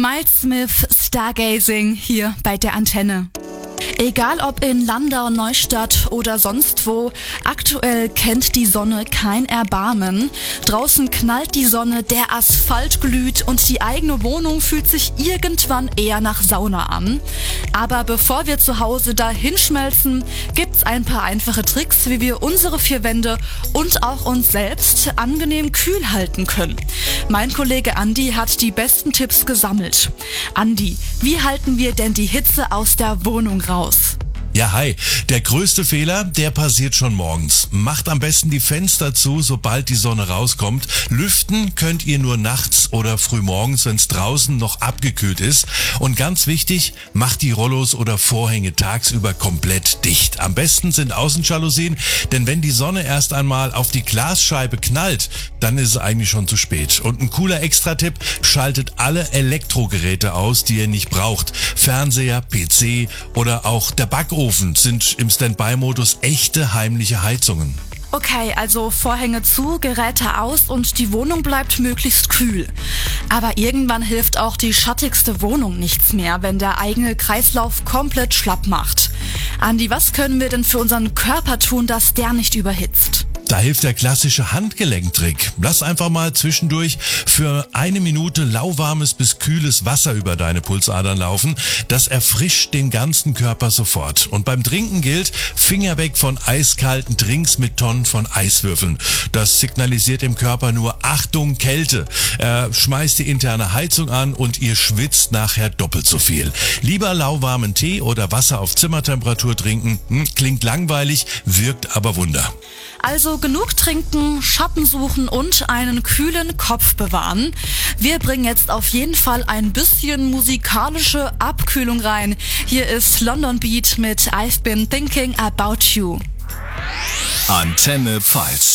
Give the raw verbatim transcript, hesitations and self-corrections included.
Miles Smith, Stargazing hier bei der Antenne. Egal ob in Landau, Neustadt oder sonst wo, aktuell kennt die Sonne kein Erbarmen. Draußen knallt die Sonne, der Asphalt glüht und die eigene Wohnung fühlt sich irgendwann eher nach Sauna an. Aber bevor wir zu Hause da hinschmelzen, gibt's ein paar einfache Tricks, wie wir unsere vier Wände und auch uns selbst angenehm kühl halten können. Mein Kollege Andi hat die besten Tipps gesammelt. Andi, wie halten wir denn die Hitze aus der Wohnung raus? Ja, hi. Der größte Fehler, der passiert schon morgens. Macht am besten die Fenster zu, sobald die Sonne rauskommt. Lüften könnt ihr nur nachts oder frühmorgens, wenn es draußen noch abgekühlt ist. Und ganz wichtig, macht die Rollos oder Vorhänge tagsüber komplett dicht. Am besten sind Außenjalousien, denn wenn die Sonne erst einmal auf die Glasscheibe knallt, dann ist es eigentlich schon zu spät. Und ein cooler Extra-Tipp, schaltet alle Elektrogeräte aus, die ihr nicht braucht. Fernseher, P C oder auch der Backofen sind im Standby-Modus echte heimliche Heizungen. Okay, also Vorhänge zu, Geräte aus und die Wohnung bleibt möglichst kühl. Aber irgendwann hilft auch die schattigste Wohnung nichts mehr, wenn der eigene Kreislauf komplett schlapp macht. Andi, was können wir denn für unseren Körper tun, dass der nicht überhitzt? Da hilft der klassische Handgelenktrick. Lass einfach mal zwischendurch für eine Minute lauwarmes bis kühles Wasser über deine Pulsadern laufen. Das erfrischt den ganzen Körper sofort. Und beim Trinken gilt, Finger weg von eiskalten Drinks mit Tonnen von Eiswürfeln. Das signalisiert dem Körper nur Achtung, Kälte. Er schmeißt die interne Heizung an und ihr schwitzt nachher doppelt so viel. Lieber lauwarmen Tee oder Wasser auf Zimmertemperatur trinken. Hm, klingt langweilig, wirkt aber Wunder. Also genug trinken, Schatten suchen und einen kühlen Kopf bewahren. Wir bringen jetzt auf jeden Fall ein bisschen musikalische Abkühlung rein. Hier ist London Beat mit I've Been Thinking About You. Antenne Pfalz.